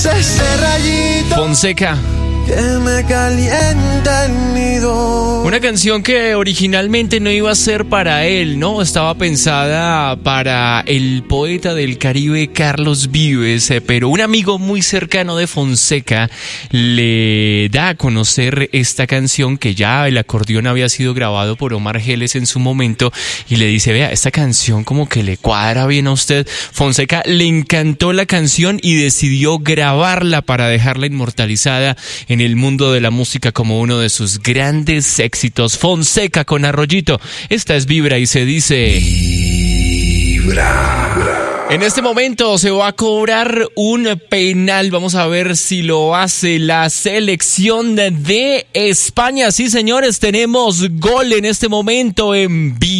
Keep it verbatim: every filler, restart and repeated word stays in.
Ese rayito Fonseca. que me calienta el nido. Una canción que originalmente no iba a ser para él, ¿no? Estaba pensada para el poeta del Caribe Carlos Vives, eh, pero un amigo muy cercano de Fonseca le da a conocer esta canción, que ya el acordeón había sido grabado por Omar Geles en su momento, y le dice: vea, esta canción como que le cuadra bien a usted. Fonseca le encantó la canción y decidió grabarla para dejarla inmortalizada en el mundo de la música como uno de sus grandes éxitos. Fonseca con Arroyito. Esta es Vibra y se dice... Vibra. En este momento se va a cobrar un penal. Vamos a ver si lo hace la selección de España. Sí, señores, tenemos gol en este momento en Vibra.